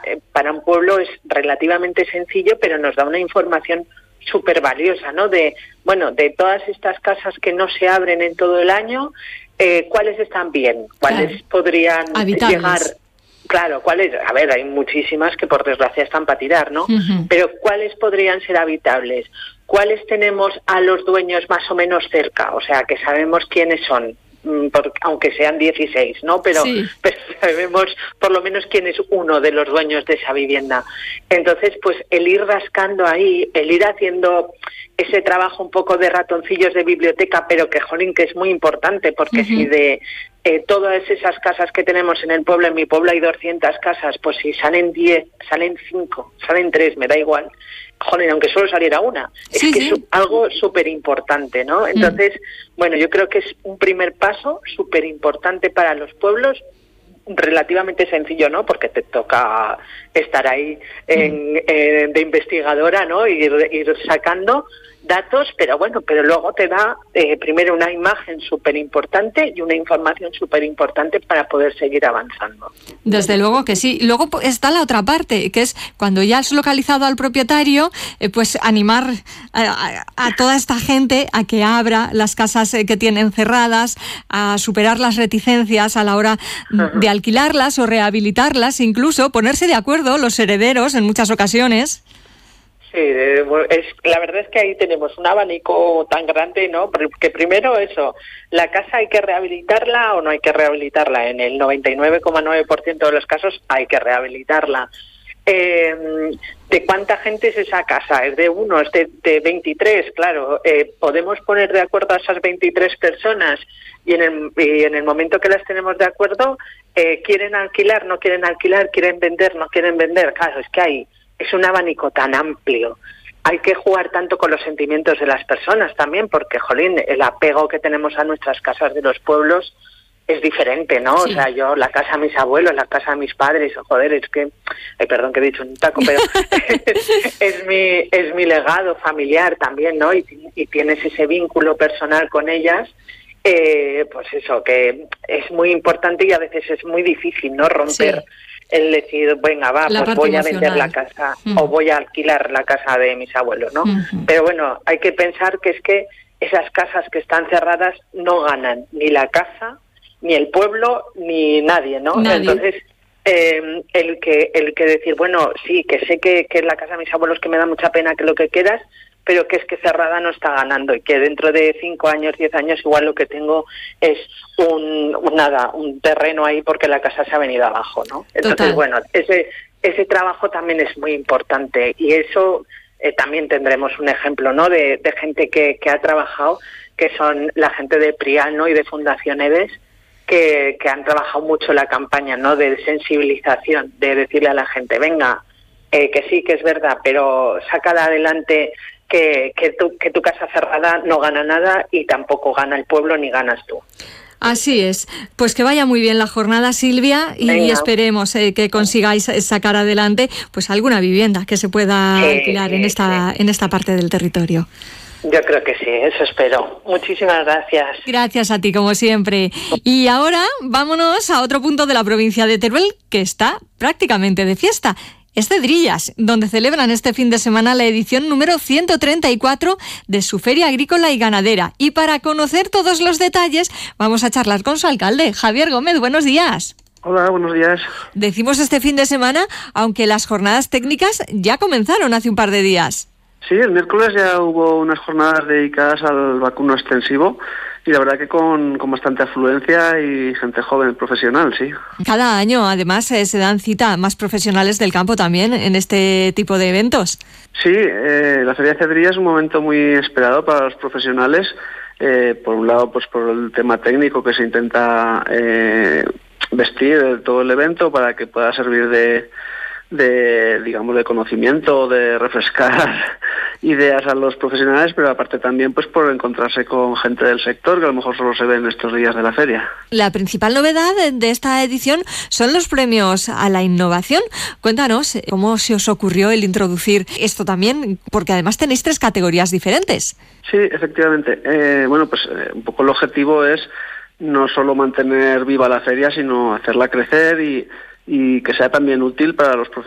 para un pueblo es relativamente sencillo, pero nos da una información súper valiosa, ¿no? De todas estas casas que no se abren en todo el año, ¿cuáles están bien? ¿Cuáles podrían llegar? Claro, ¿cuáles? A ver, hay muchísimas que por desgracia están para tirar, ¿no? Pero ¿cuáles podrían ser habitables? ¿Cuáles tenemos a los dueños más o menos cerca? O sea, que sabemos quiénes son, aunque sean 16, ¿no? Pero sabemos por lo menos quién es uno de los dueños de esa vivienda. Entonces, pues el ir rascando ahí, el ir haciendo ese trabajo un poco de ratoncillos de biblioteca, pero que, jolín, que es muy importante, porque si de todas esas casas que tenemos en el pueblo, en mi pueblo hay 200 casas, pues si salen 10, salen 5, salen 3, me da igual. Jolín, aunque solo saliera una. Es algo súper importante, ¿no? Entonces, bueno, yo creo que es un primer paso súper importante para los pueblos, relativamente sencillo, ¿no? Porque te toca estar ahí de investigadora, ¿no? Ir sacando datos, pero luego te da primero una imagen súper importante y una información súper importante para poder seguir avanzando. Desde luego que sí. Luego está la otra parte, que es cuando ya has localizado al propietario, pues animar a toda esta gente a que abra las casas que tienen cerradas, a superar las reticencias a la hora de alquilarlas o rehabilitarlas, incluso ponerse de acuerdo los herederos en muchas ocasiones. Sí, la verdad es que ahí tenemos un abanico tan grande, ¿no? Porque primero eso, la casa hay que rehabilitarla o no hay que rehabilitarla. En el 99,9% de los casos hay que rehabilitarla. ¿De cuánta gente es esa casa? ¿Es de uno? ¿Es de 23? Claro, podemos poner de acuerdo a esas 23 personas y en el momento que las tenemos de acuerdo, ¿quieren alquilar? ¿No quieren alquilar? ¿Quieren vender? ¿No quieren vender? Claro, es que es un abanico tan amplio. Hay que jugar tanto con los sentimientos de las personas también, porque, jolín, el apego que tenemos a nuestras casas de los pueblos es diferente, ¿no? Sí. O sea, yo, la casa de mis abuelos, la casa de mis padres, joder, es que... Ay, perdón que he dicho un taco, pero es mi legado familiar también, ¿no? Y tienes ese vínculo personal con ellas, pues eso, que es muy importante y a veces es muy difícil, ¿no? Romper el decir, venga, pues voy a vender la casa o voy a alquilar la casa de mis abuelos, ¿no? Pero bueno, hay que pensar que es que esas casas que están cerradas no ganan ni la casa, ni el pueblo, ni nadie, ¿no? Nadie. Entonces, el que decir, bueno, sí, que sé que es la casa de mis abuelos, que me da mucha pena, que lo que quieras, pero que es que cerrada no está ganando y que dentro de 5 años, 10 años, igual lo que tengo es un terreno ahí porque la casa se ha venido abajo, ¿no? Entonces, total. Bueno, ese trabajo también es muy importante y eso también tendremos un ejemplo, ¿no? De gente que ha trabajado, que son la gente de Prial, ¿no? Y de Fundación EDES, que han trabajado mucho la campaña, ¿no? De sensibilización, de decirle a la gente, venga, que sí, que es verdad, pero sácala adelante, que tu casa cerrada no gana nada y tampoco gana el pueblo ni ganas tú. Así es. Pues que vaya muy bien la jornada, Silvia, y venga, esperemos que consigáis sacar adelante pues alguna vivienda que se pueda alquilar en esta parte del territorio. Yo creo que sí, eso espero. Muchísimas gracias. Gracias a ti, como siempre. Y ahora vámonos a otro punto de la provincia de Teruel que está prácticamente de fiesta. Es Cedrillas, donde celebran este fin de semana la edición número 134 de su Feria Agrícola y Ganadera. Y para conocer todos los detalles, vamos a charlar con su alcalde, Javier Gómez. Buenos días. Hola, buenos días. Decimos este fin de semana, aunque las jornadas técnicas ya comenzaron hace un par de días. Sí, el miércoles ya hubo unas jornadas dedicadas al vacuno extensivo y la verdad que con bastante afluencia y gente joven profesional, sí. Cada año, además, se dan cita a más profesionales del campo también en este tipo de eventos. Sí, la Feria de Cedrillas es un momento muy esperado para los profesionales. Por un lado, pues por el tema técnico que se intenta vestir de todo el evento para que pueda servir de conocimiento, de refrescar ideas a los profesionales, pero aparte también pues por encontrarse con gente del sector que a lo mejor solo se ve en estos días de la feria. La principal novedad de esta edición son los premios a la innovación. Cuéntanos cómo se os ocurrió el introducir esto también, porque además tenéis 3 categorías diferentes. Sí, efectivamente. Un poco el objetivo es no solo mantener viva la feria, sino hacerla crecer y que sea también útil para los profesionales